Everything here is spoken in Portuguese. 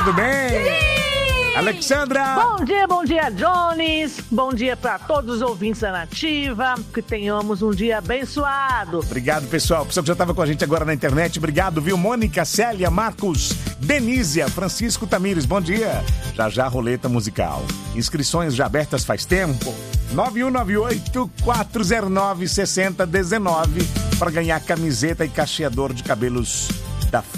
tudo bem? Sim! Alexandra! Bom dia, Jones. Bom dia para todos os ouvintes da Nativa. Que tenhamos um dia abençoado. Obrigado, pessoal. Pessoal que já estava com a gente agora na internet, obrigado, viu? Mônica, Célia, Marcos, Denísia, Francisco Tamires, bom dia. Já roleta musical. Inscrições já abertas faz tempo. 9198-409-6019 para ganhar camiseta e cacheador de cabelos da